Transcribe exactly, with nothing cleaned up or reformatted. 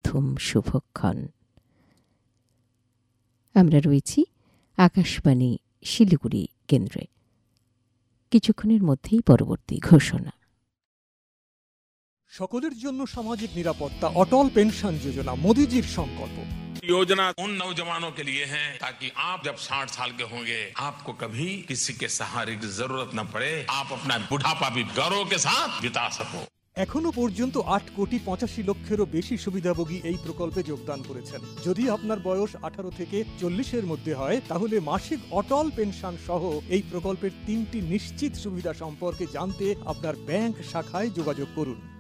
প্রথম শুভক্ষণ। আমরা রয়েছি আকাশবাণী শিলিগুড়ি কেন্দ্রে। কিছুক্ষণের মধ্যেই পরবর্তী ঘোষণা। সকলের জন্য সামাজিক নিরাপত্তা, অটল পেনশন যোজনা मोदीजीর সংকল্প। योजना उन नौजवानों के लिए है ताकि आप जब साठ साल के होंगे आपको कभी किसी के सहारे की जरूरत न पड़े, आप अपना बुढ़ापा भी गौरव के साथ बिता सको। এখনো পর্যন্ত আট কোটি পঁচাশি লক্ষেরও বেশি সুবিধাভোগী এই প্রকল্পে যোগদান করেছেন। যদি আপনার বয়স আঠারো থেকে চল্লিশের মধ্যে হয় তাহলে মাসিক অটল পেনশন সহ এই প্রকল্পের তিনটি নিশ্চিত সুবিধা সম্পর্কে জানতে আপনার ব্যাংক শাখায় যোগাযোগ করুন।